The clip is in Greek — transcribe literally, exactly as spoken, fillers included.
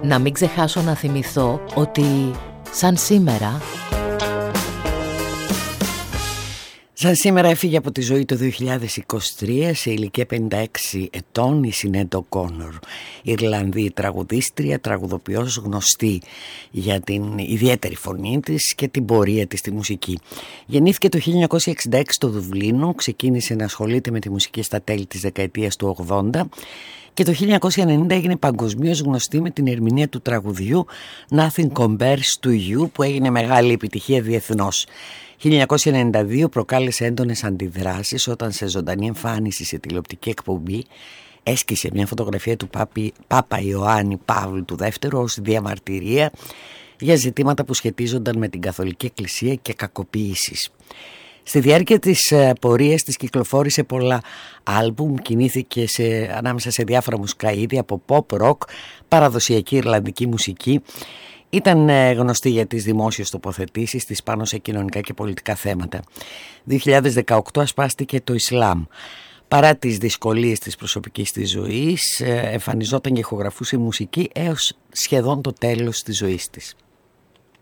Να μην ξεχάσω να θυμηθώ ότι σαν σήμερα... Σαν σήμερα έφυγε από τη ζωή το δύο χιλιάδες είκοσι τρία σε ηλικία πενήντα έξι ετών η Σινέντ Οκόνορ, Ιρλανδή τραγουδίστρια, τραγουδοποιός, γνωστή για την ιδιαίτερη φωνή της και την πορεία της στη μουσική. Γεννήθηκε το χίλια εννιακόσια εξήντα έξι στο Δουβλίνο, ξεκίνησε να ασχολείται με τη μουσική στα τέλη της δεκαετίας του ογδόντα και το χίλια εννιακόσια ενενήντα έγινε παγκοσμίως γνωστή με την ερμηνεία του τραγουδιού Nothing Compares to You, που έγινε μεγάλη επιτυχία διεθνώς. χίλια εννιακόσια ενενήντα δύο προκάλεσε έντονες αντιδράσεις όταν σε ζωντανή εμφάνιση σε τηλεοπτική εκπομπή έσκησε μια φωτογραφία του Πάπη, Πάπα Ιωάννη Παύλου του Δεύτερου ως διαμαρτυρία για ζητήματα που σχετίζονταν με την Καθολική Εκκλησία και κακοποίησεις. Στη διάρκεια της πορείας της κυκλοφόρησε πολλά άλμπουμ, κινήθηκε σε, ανάμεσα σε διάφορα μουσικά είδη από pop, rock, παραδοσιακή ιρλανδική μουσική. Ήταν γνωστή για τις δημόσιες τοποθετήσεις της πάνω σε κοινωνικά και πολιτικά θέματα. δύο χιλιάδες δεκαοκτώ ασπάστηκε το Ισλάμ. Παρά τις δυσκολίες της προσωπικής της ζωής, εμφανιζόταν και ηχογραφούσε μουσική έως σχεδόν το τέλος της ζωής της.